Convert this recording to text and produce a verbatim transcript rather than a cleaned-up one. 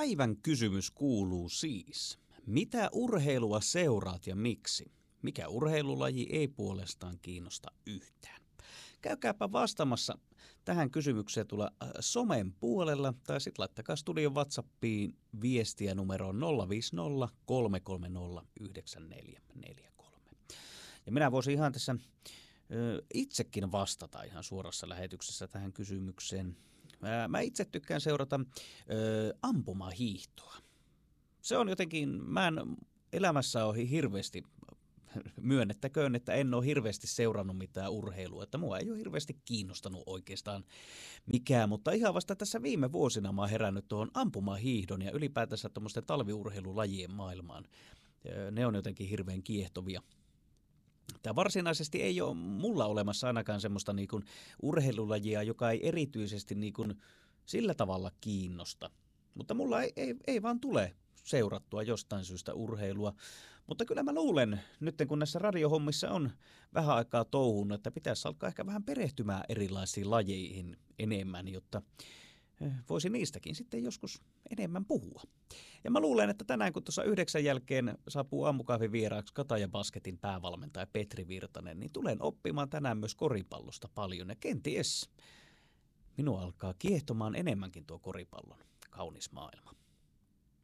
päivän kysymys kuuluu siis, mitä urheilua seuraat ja miksi? Mikä urheilulaji ei puolestaan kiinnosta yhtään? Käykääpä vastaamassa tähän kysymykseen tulla somen puolella tai sitten laittakaa studion WhatsAppiin viestiä numeroon nolla viisi nolla kolme kolme nolla yhdeksän neljä neljä kolme. Ja minä voisin ihan tässä ö, itsekin vastata ihan suorassa lähetyksessä tähän kysymykseen. Mä itse tykkään seurata ö, ampumahiihtoa. Se on jotenkin, mä en elämässä ole hirveästi, myönnettäköön, että en ole hirveästi seurannut mitään urheilua, että mua ei ole hirveästi kiinnostanut oikeastaan mikään, mutta ihan vasta tässä viime vuosina mä oon herännyt tuohon ampumahiihdon ja ylipäätänsä tuommoisten talviurheilulajien maailmaan. Ne on jotenkin hirveän kiehtovia. Tämä varsinaisesti ei ole mulla olemassa ainakaan semmoista niin kuin urheilulajia, joka ei erityisesti niin kuin sillä tavalla kiinnosta. Mutta mulla ei, ei, ei vaan tule seurattua jostain syystä urheilua. Mutta kyllä mä luulen, nyt kun näissä radiohommissa on vähän aikaa touhunut, että pitäisi alkaa ehkä vähän perehtymään erilaisiin lajeihin enemmän, jotta voisi niistäkin sitten joskus enemmän puhua. Ja mä luulen, että tänään kun tuossa yhdeksän jälkeen saapuu aamukahvin vieraaksi Kataja Basketin päävalmentaja Petri Virtanen, niin tulen oppimaan tänään myös koripallosta paljon. Ja kenties minua alkaa kiehtomaan enemmänkin tuo koripallon kaunis maailma.